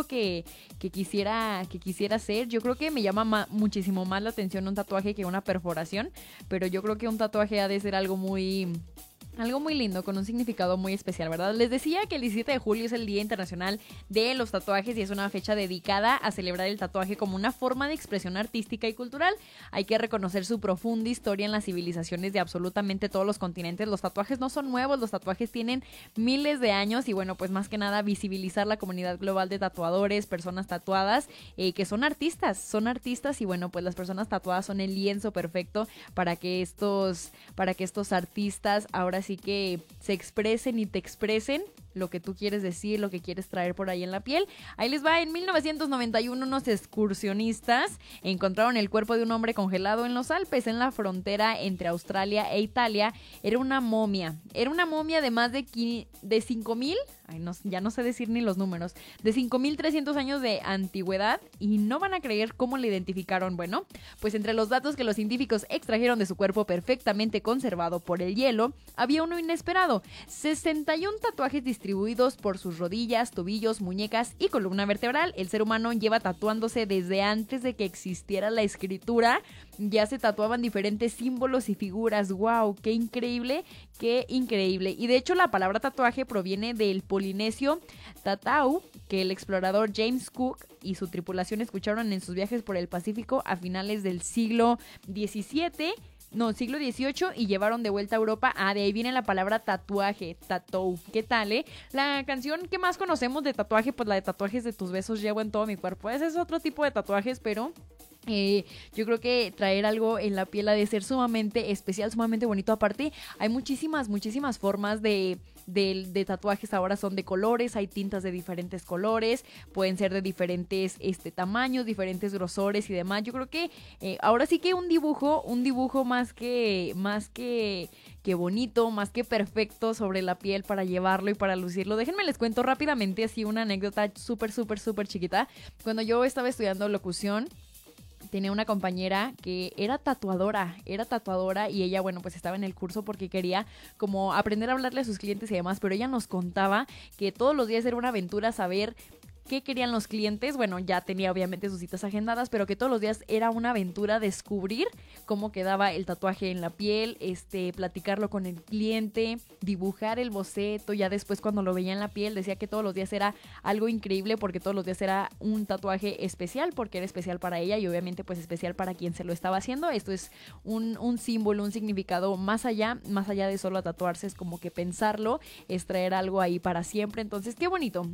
algo que quisiera hacer. Yo creo que me llama muchísimo más la atención un tatuaje que una perforación, pero yo creo que un tatuaje ha de ser algo muy lindo, con un significado muy especial, ¿verdad? Les decía que el 17 de julio es el Día Internacional de los Tatuajes y es una fecha dedicada a celebrar el tatuaje como una forma de expresión artística y cultural. Hay que reconocer su profunda historia en las civilizaciones de absolutamente todos los continentes. Los tatuajes no son nuevos, los tatuajes tienen miles de años y bueno, pues más que nada visibilizar la comunidad global de tatuadores, personas tatuadas, que son artistas y bueno, pues las personas tatuadas son el lienzo perfecto para que estos artistas ahora así que se expresen y te expresen lo que tú quieres decir, lo que quieres traer por ahí en la piel. Ahí les va, en 1991 unos excursionistas encontraron el cuerpo de un hombre congelado en los Alpes, en la frontera entre Australia e Italia. Era una momia de más de 5,000, ya no sé decir ni los números, de 5,300 años de antigüedad, y no van a creer cómo le identificaron. Bueno, pues entre los datos que los científicos extrajeron de su cuerpo perfectamente conservado por el hielo, había uno inesperado: 61 tatuajes distribuidos por sus rodillas, tobillos, muñecas y columna vertebral. El ser humano lleva tatuándose desde antes de que existiera la escritura. Ya se tatuaban diferentes símbolos y figuras. ¡Wow! ¡Qué increíble! ¡Qué increíble! Y de hecho la palabra tatuaje proviene del polinesio tatau, que el explorador James Cook y su tripulación escucharon en sus viajes por el Pacífico a finales del siglo XVIII, y llevaron de vuelta a Europa. De ahí viene la palabra tatuaje, tatou. ¿Qué tal, La canción que más conocemos de tatuaje, pues la de Tatuajes de tus besos llevo en todo mi cuerpo. Ese es otro tipo de tatuajes, pero yo creo que traer algo en la piel ha de ser sumamente especial, sumamente bonito. Aparte, hay muchísimas formas de tatuajes. Ahora son de colores, hay tintas de diferentes colores, pueden ser de diferentes tamaños, diferentes grosores y demás. Yo creo que ahora sí que un dibujo más que bonito, más que perfecto sobre la piel para llevarlo y para lucirlo. Déjenme les cuento rápidamente así una anécdota súper chiquita. Cuando yo estaba estudiando locución, tenía una compañera que era tatuadora y ella, bueno, pues estaba en el curso porque quería como aprender a hablarle a sus clientes y demás, pero ella nos contaba que todos los días era una aventura saber qué querían los clientes. Bueno, ya tenía obviamente sus citas agendadas, pero que todos los días era una aventura descubrir cómo quedaba el tatuaje en la piel, platicarlo con el cliente, dibujar el boceto. Ya después, cuando lo veía en la piel, decía que todos los días era algo increíble, porque todos los días era un tatuaje especial, porque era especial para ella y obviamente pues especial para quien se lo estaba haciendo. Esto es un símbolo, un significado más allá de solo tatuarse. Es como que pensarlo, es traer algo ahí para siempre. Entonces, qué bonito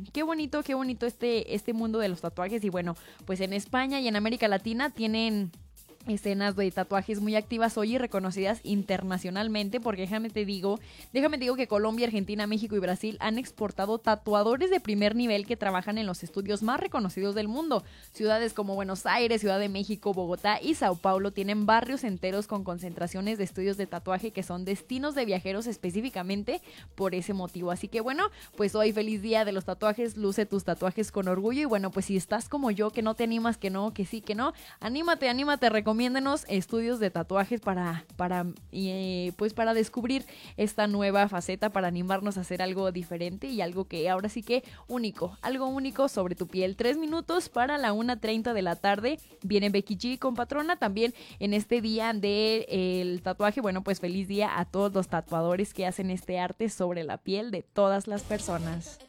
este mundo de los tatuajes. Y bueno, pues en España y en América Latina tienen escenas de tatuajes muy activas hoy y reconocidas internacionalmente, porque déjame te digo que Colombia, Argentina, México y Brasil han exportado tatuadores de primer nivel que trabajan en los estudios más reconocidos del mundo. Ciudades como Buenos Aires, Ciudad de México, Bogotá y Sao Paulo tienen barrios enteros con concentraciones de estudios de tatuaje que son destinos de viajeros específicamente por ese motivo. Así que bueno, pues hoy feliz día de los tatuajes, luce tus tatuajes con orgullo. Y bueno, pues si estás como yo, que no te animas, que no, que sí, que no, anímate, recomiéndenos estudios de tatuajes para descubrir esta nueva faceta, para animarnos a hacer algo diferente y algo que ahora sí que algo único sobre tu piel. 3 minutos para la 1:30 de la tarde. Viene Becky G con Patrona también en este día del tatuaje. Bueno, pues feliz día a todos los tatuadores que hacen este arte sobre la piel de todas las personas.